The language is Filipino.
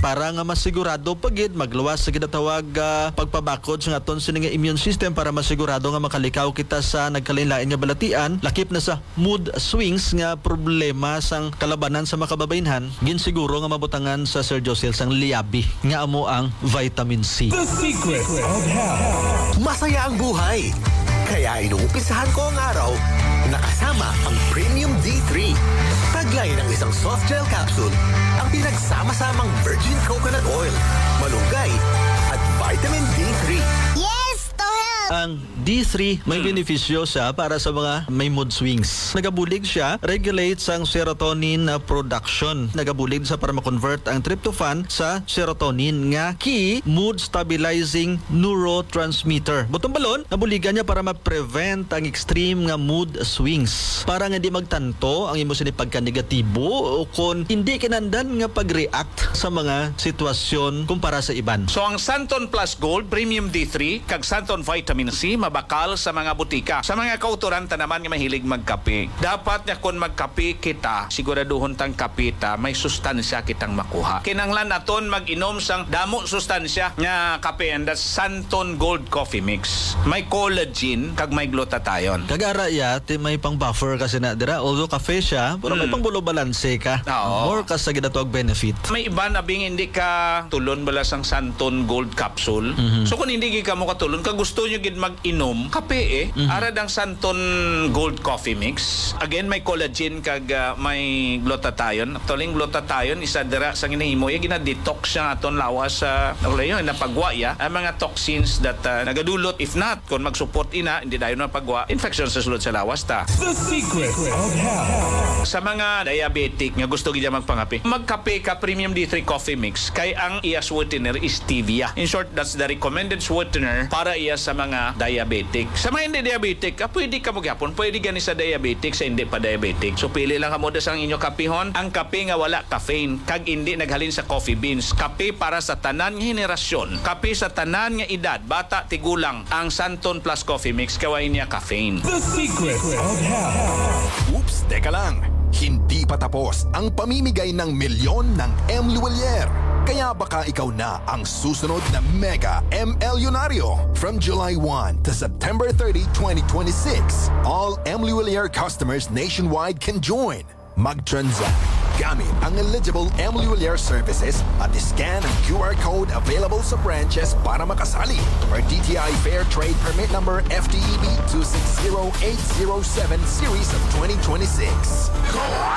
para nga masigurado pagid magluwas sa ginatawag pagpabakod sa aton sining immune system para masigurado nga makalikaw kita sa nagkalain-lain nga balatian, lakip na sa mood swings nga problema sang kalabanan sa makababaynhan. Ginsiguro nga mabutangan sa Sir Josel sang liabi nga amo ang vitamin C. The secret of health. Masaya ang buhay. Kaya inuumpisahan ko ang araw nakasama ang Premium D3. Taglay ng isang soft gel capsule ang pinagsama-samang virgin coconut oil, malunggay at vitamin D3. Yes, to help! Ang D3 may benepisyo siya para sa mga may mood swings. Nagabulig siya, regulates ang serotonin production. Nagabulig sa para ma-convert ang tryptophan sa serotonin nga key mood stabilizing neurotransmitter. Butong balon, nabuligan niya para ma-prevent ang extreme nga mood swings. Para nga di magtanto ang imo sini pagka-negatibo o kung hindi kinandan nga pag-react sa mga sitwasyon kumpara sa iban. So ang Santon Plus Gold Premium D3 kag Santon Vitamin C mabakal sa mga butika. Sa mga kauturanta naman nga mahilig magkape. Dapat nga kung magkape kita, siguraduhon tang kapita may sustansya kitang makuha. Kinanglan naton mag-inom sang damo sustansya nga kape, and that's Santon Gold Coffee Mix. May collagen kag may glutathione. Kagara ya, may pang buffer kasi na dira. Although cafe siya, pero may pang bulo balanse ka. Oo. More ka sa ginatawag benefit. May iba na bing hindi ka tulon bala sang Santon Gold Capsule. So kung hindi ka mo katulon, kag gusto nyo gid mag-inom, kape arad ang Santon Gold Coffee Mix. Again, may collagen kag may glutathione. Actually, glutathione isa dira sa ginahimo, gina-detox siya aton lawas sa napagwa ya ang mga toxins that nagadulot. If not, kung mag-support ina, hindi dayon napagwa, infection sa sulod sa lawas ta. The secret of health. Sa mga diabetic nga gusto gid magpangape, magkape ka Premium D3 Coffee Mix kay ang iya sweetener is stevia. In short, that's the recommended sweetener para iya sa mga diabetic. Sa mga hindi diabetic, pwede ka magyapon, pwede gani sa diabetic, sa hindi pa diabetic. So pili lang kamo sa inyo kapihon, ang kape nga wala caffeine kag hindi naghalin sa coffee beans. Kape para sa tanan nga henerasyon, kape sa tanan nga edad, bata tigulang. Ang Santon Plus Coffee Mix kaway niya caffeine. The secret of health. Oops, teka lang. Hindi pa tapos ang pamimigay ng milyon ng M. Luwalier. Kaya baka ikaw na ang susunod na Mega MLyonaryo. From July 1 to September 30, 2026, all M. Luwalier customers nationwide can join. Mag-transact gamit ang eligible M. Luwalier services at scan ang QR code available sa branches para makasali. Or DTI Fair Trade Permit Number FTEB 260807 Series of 2026.